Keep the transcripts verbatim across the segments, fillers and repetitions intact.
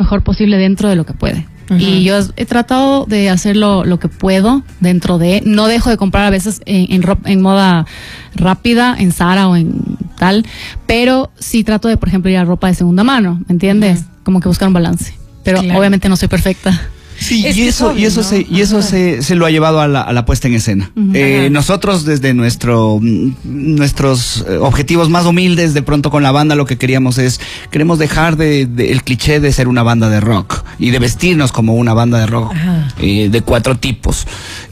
mejor posible dentro de lo que puede. Uh-huh. Y yo he tratado de hacer lo, lo que puedo dentro de, no dejo de comprar a veces en, en, ropa, en moda rápida, en Zara o en tal, pero sí trato de, por ejemplo, ir a ropa de segunda mano, ¿me entiendes? Uh-huh. Como que buscar un balance, pero claro, obviamente no soy perfecta. Sí, y eso, obvio, y eso, ¿no? se, y eso se, se lo ha llevado a la, a la puesta en escena. Uh-huh. Eh, nosotros desde nuestro, nuestros objetivos más humildes, de pronto con la banda lo que queríamos es, queremos dejar de, de el cliché de ser una banda de rock y de vestirnos como una banda de rock, uh-huh, eh, de cuatro tipos.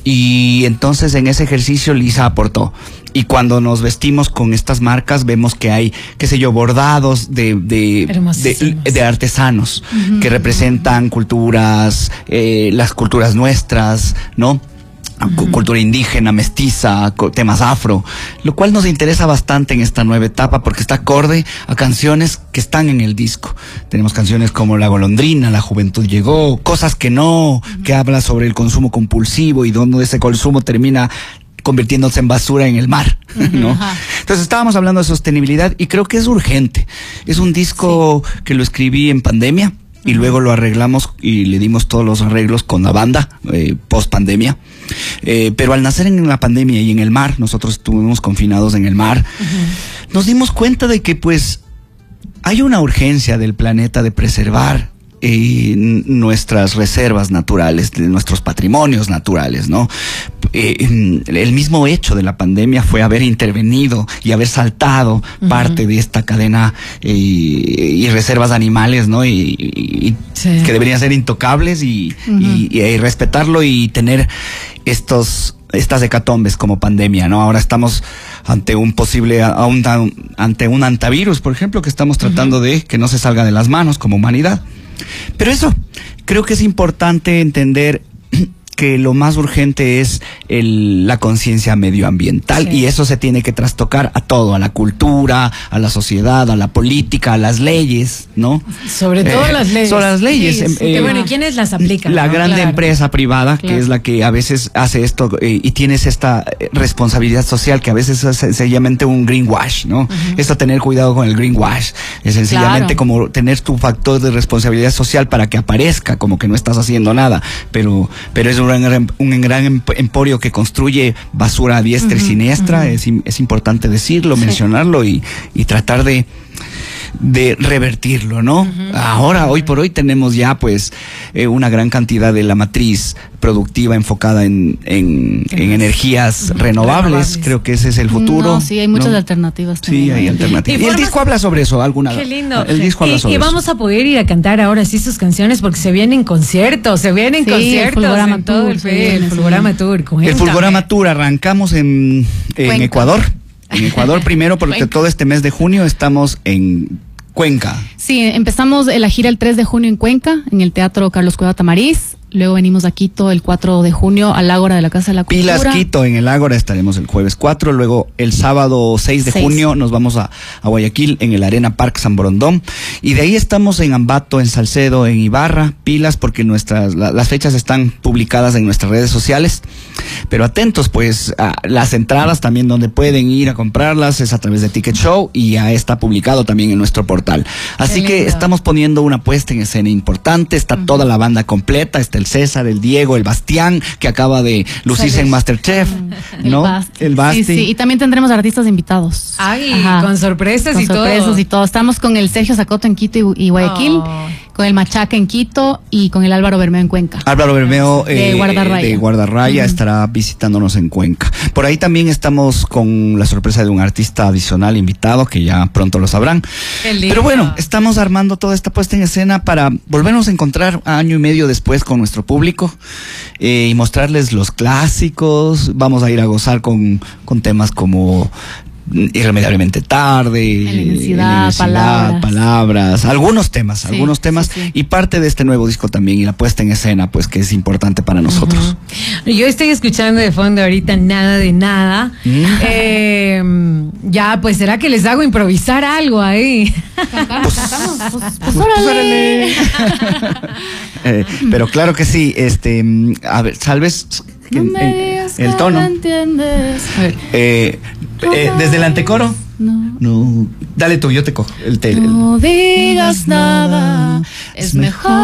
Y entonces en ese ejercicio Lisa aportó. Y cuando nos vestimos con estas marcas vemos que hay, qué sé yo, bordados de de, de, de artesanos, uh-huh, que representan culturas, eh, las culturas nuestras, ¿no? Uh-huh. Cultura indígena, mestiza, temas afro, lo cual nos interesa bastante en esta nueva etapa porque está acorde a canciones que están en el disco. Tenemos canciones como La Golondrina, La Juventud Llegó, Cosas que No, uh-huh, que habla sobre el consumo compulsivo y donde ese consumo termina convirtiéndose en basura en el mar, ¿no? Ajá. Entonces estábamos hablando de sostenibilidad y creo que es urgente. Es un disco, sí, que lo escribí en pandemia y uh-huh, luego lo arreglamos y le dimos todos los arreglos con la banda eh, post pandemia. Eh, pero al nacer en la pandemia y en el mar, nosotros estuvimos confinados en el mar, uh-huh, nos dimos cuenta de que pues hay una urgencia del planeta de preservar Eh, nuestras reservas naturales, de nuestros patrimonios naturales, ¿no? Eh, el mismo hecho de la pandemia fue haber intervenido y haber saltado, uh-huh, parte de esta cadena eh, y reservas animales, ¿no? Y, y sí, que deberían ser intocables y, uh-huh, y, y, y respetarlo y tener estos estas hecatombes como pandemia, ¿no? Ahora estamos ante un posible, a un, a un, ante un antivirus, por ejemplo, que estamos tratando, uh-huh, de que no se salga de las manos como humanidad. Pero eso, creo que es importante entender que lo más urgente es el, la conciencia medioambiental, sí, y eso se tiene que trastocar a todo, a la cultura, a la sociedad, a la política, a las leyes, ¿no? Sobre todo eh, las leyes. Sobre las leyes. Sí, sí, eh, bueno, ¿y quiénes las aplican? La ¿no? grande Claro. empresa privada, claro, que es la que a veces hace esto eh, y tienes esta responsabilidad social que a veces es sencillamente un greenwash, ¿no? Uh-huh. Esto, tener cuidado con el greenwash, es sencillamente, claro, como tener tu factor de responsabilidad social para que aparezca como que no estás haciendo nada, pero, pero es un gran, un gran emporio que construye basura a diestra, uh-huh, y siniestra. Uh-huh. es, es importante decirlo, sí, mencionarlo y, y tratar de de revertirlo, ¿no? Uh-huh. Ahora, hoy por hoy tenemos ya pues eh, una gran cantidad de la matriz productiva enfocada en, en, en energías, uh-huh, renovables. renovables. Creo que ese es el futuro. No, sí, hay muchas, ¿no?, alternativas también. Sí, hay alternativas. Y, y el disco habla sobre eso, alguna. Qué lindo. El disco habla y, sobre y vamos eso. a poder ir a cantar ahora sí sus canciones porque se vienen conciertos, se vienen, sí, conciertos el en todo el, sí, el Fulgorama Tour. Cuéntame. El Fulgorama Tour arrancamos en, en Ecuador. En Ecuador primero, porque Cuenca. todo este mes de junio estamos en Cuenca. Sí, empezamos la gira el tres de junio en Cuenca, en el Teatro Carlos Cueva Tamariz. Luego venimos a Quito el cuatro de junio al Ágora de la Casa de la Cultura. Pilas Quito, en el Ágora estaremos el jueves cuatro. Luego el sábado seis de junio nos vamos a, a Guayaquil en el Arena Park San Borondón. Y de ahí estamos en Ambato, en Salcedo, en Ibarra. Pilas porque nuestras la, las fechas están publicadas en nuestras redes sociales. Pero atentos, pues a las entradas también donde pueden ir a comprarlas es a través de Ticket Show y ya está publicado también en nuestro portal. Así que estamos poniendo una puesta en escena importante. Está uh-huh, toda la banda completa. Está el César, el Diego, el Bastián, que acaba de lucirse en Masterchef, uh-huh, ¿no? El Basti. El Basti. Sí, sí, y también tendremos artistas invitados. Ay, ajá, con sorpresas con y sorpresas todo. y todo. Estamos con el Sergio Zacoto en Quito y, y Guayaquil, oh, con el Machaca en Quito y con el Álvaro Bermeo en Cuenca. Álvaro Bermeo eh, de Guardarraya, de Guardarraya uh-huh, estará visitándonos en Cuenca. Por ahí también estamos con la sorpresa de un artista adicional invitado que ya pronto lo sabrán. Pero bueno, estamos armando toda esta puesta en escena para volvernos a encontrar año y medio después con nuestro público eh, y mostrarles los clásicos. Vamos a ir a gozar con, con temas como Irremediablemente Tarde, La Inmensidad, palabras. palabras, algunos temas, sí, algunos temas sí, sí. y parte de este nuevo disco también y la puesta en escena, pues que es importante para nosotros. Uh-huh. Yo estoy escuchando de fondo ahorita Nada de Nada. Mm. Eh, ya, pues será que les hago improvisar algo ahí. Cantamos, cantamos. Pues, pues, pues órale. eh, pero claro que sí, este, a ver, tal vez no en, me en, digas el que tono. no entiendes. A ver. Eh, eh, desde el antecoro. No. No. Dale tú, yo te cojo el tel. No digas nada, es mejor.